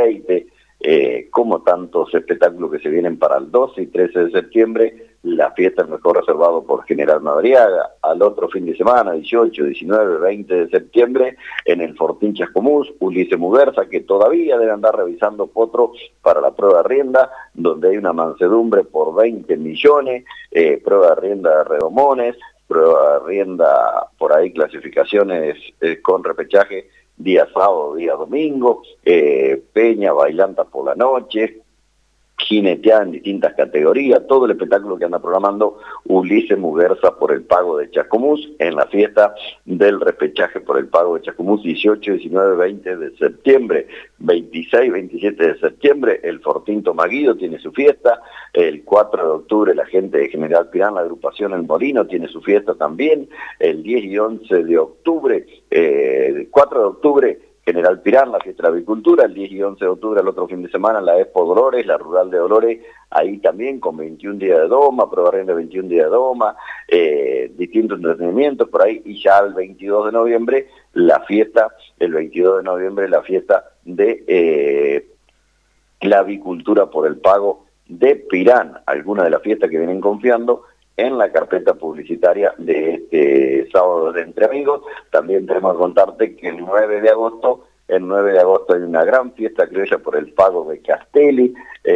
Leite, como tantos espectáculos que se vienen para el 12 y 13 de septiembre, la fiesta es mejor reservado por General Madariaga. Al otro fin de semana, 18, 19, 20 de septiembre, en el Fortín Chascomús, Ulises Muguerza, que todavía debe andar revisando potro para la prueba de rienda, donde hay una mansedumbre por 20 millones, prueba de rienda de redomones, prueba de rienda por ahí, clasificaciones con repechaje, día sábado, día domingo, peña, bailanta por la noche, jineteada en distintas categorías, todo el espectáculo que anda programando Ulises Muguerza por el pago de Chascomús en la fiesta del repechaje por el pago de Chascomús, 18, 19, 20 de septiembre, 26, 27 de septiembre, el Fortín Tomaguido tiene su fiesta, el 4 de octubre la gente de General Pirán, la agrupación El Molino, tiene su fiesta también, el 10 y 11 de octubre, el 4 de octubre, General Pirán, la fiesta de la avicultura, el 10 y 11 de octubre, el otro fin de semana, la Expo Dolores, la Rural de Dolores, ahí también con 21 días de doma, prueba de 21 días de doma, distintos entretenimientos por ahí, y ya el 22 de noviembre, la fiesta, el 22 de noviembre, la fiesta de la avicultura por el pago de Pirán, algunas de las fiestas que vienen confiando en la carpeta publicitaria de este sábado de Entre Amigos. También tenemos que contarte que el 9 de agosto hay una gran fiesta criolla por el pago de Castelli,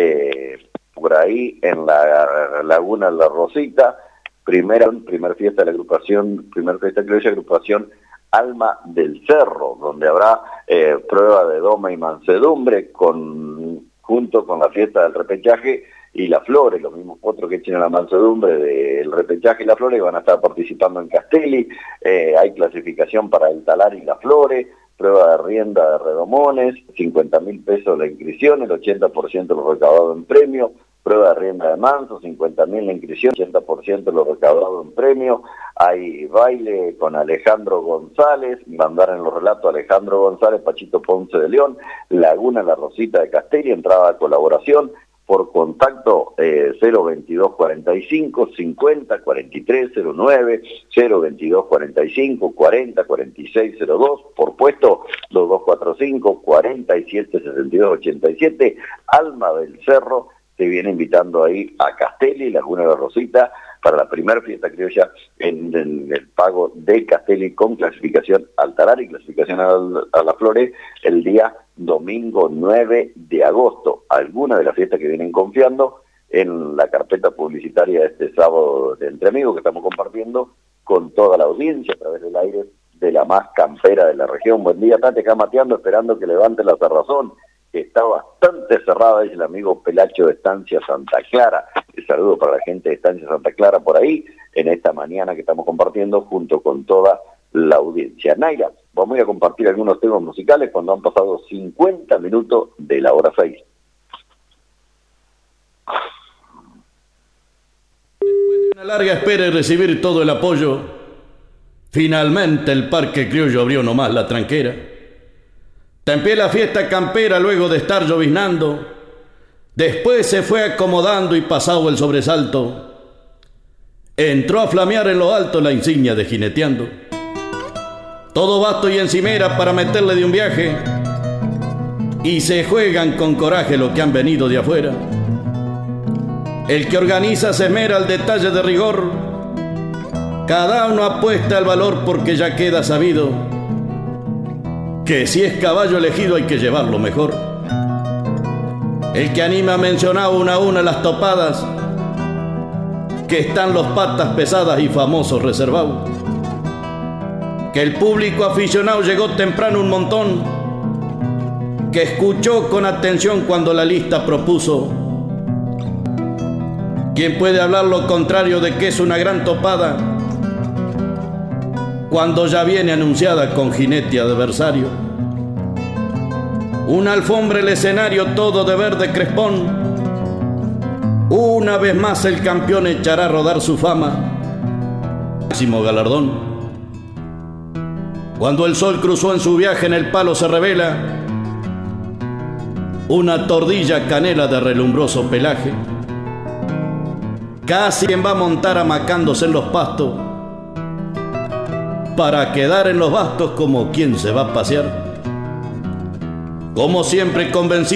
por ahí en la Laguna La Rosita, primera fiesta de la agrupación, primera fiesta criolla, agrupación Alma del Cerro, donde habrá prueba de doma y mansedumbre junto con la fiesta del repechaje y la Flores, los mismos potros que echen a la mansedumbre del repechaje y la Flores van a estar participando en Castelli, hay clasificación para el Talar y la Flores, prueba de rienda de redomones, 50.000 pesos la inscripción, el 80% lo recaudado en premio, prueba de rienda de manso, 50.000 la inscripción, 80% lo recaudado en premio, hay baile con Alejandro González, mandar en los relatos Alejandro González, Pachito Ponce de León, Laguna La Rosita de Castelli, entrada a colaboración, por contacto 022 45 50 43 09, 022 45 40 46 02, por puesto 2245 47 62 87, Alma del Cerro se viene invitando ahí a Castelli, Laguna de la Rosita, para la primera fiesta criolla en el pago de Castelli con clasificación al Talar y clasificación a las Flores el día domingo 9 de agosto. Algunas de las fiestas que vienen confiando en la carpeta publicitaria de este sábado de Entre Amigos que estamos compartiendo con toda la audiencia a través del aire de la más campera de la región. Buen día, Tati, acá mateando, esperando que levante la cerrazón, que está bastante cerrada, dice el amigo Pelacho de Estancia Santa Clara. El saludo para la gente de Estancia Santa Clara por ahí, en esta mañana que estamos compartiendo junto con toda la audiencia. Naira, vamos a ir a compartir algunos temas musicales cuando han pasado 50 minutos de la hora 6. Después de una larga espera y recibir todo el apoyo, finalmente el Parque Criollo abrió nomás la tranquera. Tempié la fiesta campera luego de estar lloviznando, después se fue acomodando y pasado el sobresalto, entró a flamear en lo alto la insignia de jineteando. Todo basto y encimera para meterle de un viaje, y se juegan con coraje lo que han venido de afuera. El que organiza se esmera al detalle de rigor, cada uno apuesta al valor porque ya queda sabido que si es caballo elegido hay que llevarlo mejor. El que anima mencionaba una a una las topadas, que están los patas pesadas y famosos reservados. Que el público aficionado llegó temprano un montón, que escuchó con atención cuando la lista propuso. ¿Quién puede hablar lo contrario de que es una gran topada cuando ya viene anunciada con jinete adversario? Una alfombra el escenario todo de verde crespón, una vez más el campeón echará a rodar su fama, máximo galardón. Cuando el sol cruzó en su viaje en el palo se revela una tordilla canela de relumbroso pelaje, casi quien va a montar amacándose en los pastos para quedar en los bastos como quien se va a pasear. Como siempre convencido